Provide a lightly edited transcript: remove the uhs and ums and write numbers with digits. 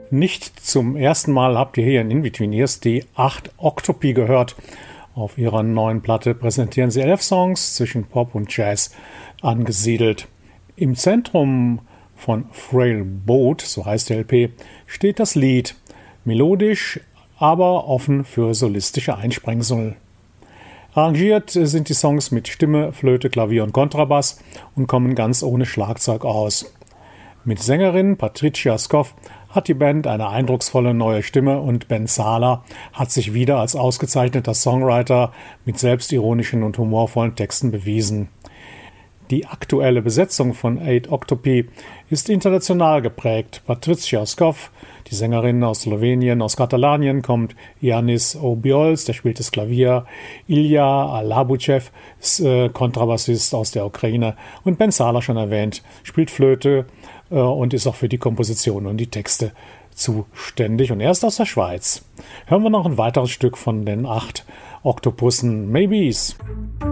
Nicht zum ersten Mal habt ihr hier in In-Between-Ears die 8 Octopi gehört. Auf ihrer neuen Platte präsentieren sie 11 Songs zwischen Pop und Jazz angesiedelt. Im Zentrum von Frail Boat, so heißt die LP, steht das Lied. Melodisch, aber offen für solistische Einsprengsel. Arrangiert sind die Songs mit Stimme, Flöte, Klavier und Kontrabass und kommen ganz ohne Schlagzeug aus. Mit Sängerin Patricia Scoff hat die Band eine eindrucksvolle neue Stimme und Ben Sala hat sich wieder als ausgezeichneter Songwriter mit selbstironischen und humorvollen Texten bewiesen. Die aktuelle Besetzung von 8 Octopi ist international geprägt. Patricia Scoff, die Sängerin aus Slowenien, aus Katalanien kommt Yanis Obiols, der spielt das Klavier, Ilya Alabuchev, Kontrabassist aus der Ukraine und Ben Sala, schon erwähnt, spielt Flöte und ist auch für die Komposition und die Texte zuständig und er ist aus der Schweiz. Hören wir noch ein weiteres Stück von den 8 Oktopussen, Maybes.